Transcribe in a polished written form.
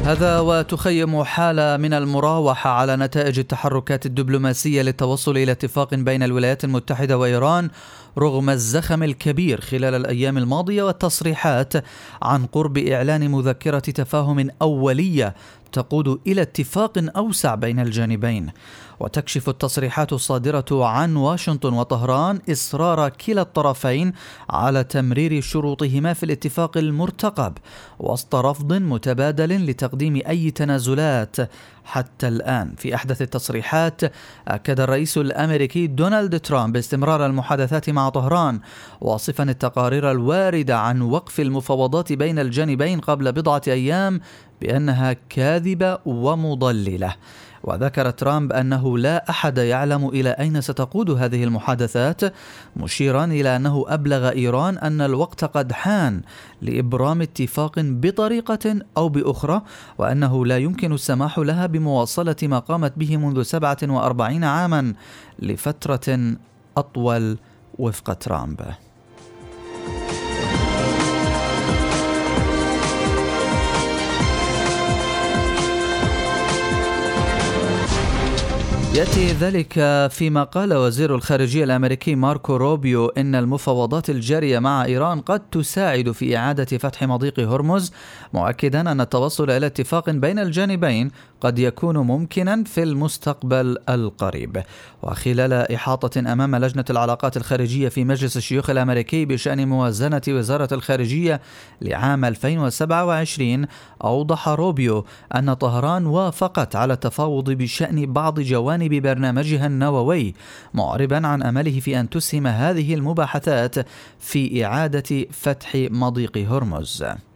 هذا وتخيم حالة من المراوحة على نتائج التحركات الدبلوماسية للتوصل إلى اتفاق بين الولايات المتحدة وإيران رغم الزخم الكبير خلال الأيام الماضية والتصريحات عن قرب إعلان مذكرة تفاهم أولية تقود إلى اتفاق أوسع بين الجانبين. وتكشف التصريحات الصادرة عن واشنطن وطهران إصرار كلا الطرفين على تمرير شروطهما في الاتفاق المرتقب وسط رفض متبادل لتقديم أي تنازلات. حتى الآن في أحدث التصريحات أكد الرئيس الأمريكي دونالد ترامب باستمرار المحادثات مع طهران، واصفا التقارير الواردة عن وقف المفاوضات بين الجانبين قبل بضعة أيام بأنها كاذبة ومضللة. وذكر ترامب أنه لا أحد يعلم إلى أين ستقود هذه المحادثات، مشيرا إلى أنه أبلغ إيران أن الوقت قد حان لإبرام اتفاق بطريقة أو بأخرى، وأنه لا يمكن السماح لها بمواصلة ما قامت به منذ 47 عاما لفترة أطول وفق ترامب. يأتي ذلك فيما قال وزير الخارجية الأمريكي ماركو روبيو إن المفاوضات الجارية مع إيران قد تساعد في إعادة فتح مضيق هرمز، مؤكدا أن التوصل إلى اتفاق بين الجانبين قد يكون ممكنا في المستقبل القريب. وخلال إحاطة أمام لجنة العلاقات الخارجية في مجلس الشيوخ الأمريكي بشأن موازنة وزارة الخارجية لعام 2027، أوضح روبيو أن طهران وافقت على التفاوض بشأن بعض جوانب برنامجها النووي، معربا عن أمله في أن تسهم هذه المباحثات في إعادة فتح مضيق هرمز.